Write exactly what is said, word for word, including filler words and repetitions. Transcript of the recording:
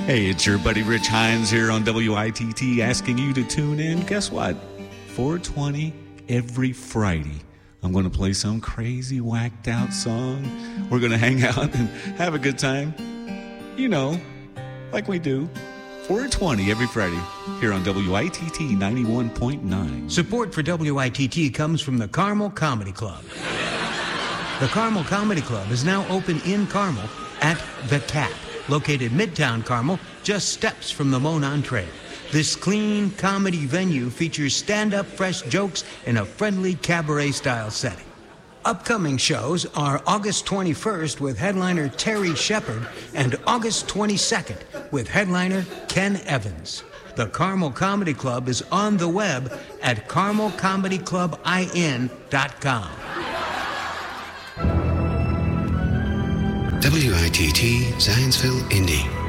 Hey, it's your buddy Rich Hines here on W I T T asking you to tune in. Guess what? four twenty every Friday. I'm going to play some crazy whacked out song. We're going to hang out and have a good time. You know, like we do. four twenty every Friday here on W I T T ninety-one point nine. Support for W I T T comes from the Carmel Comedy Club. The Carmel Comedy Club is now open in Carmel at The Cap, located Midtown Carmel, just steps from the Monon Trail. This clean comedy venue features stand-up fresh jokes in a friendly cabaret-style setting. Upcoming shows are August twenty-first with headliner Terry Shepard and August twenty-second with headliner Ken Evans. The Carmel Comedy Club is on the web at carmel comedy club in dot com. W I T T Zionsville, Indy.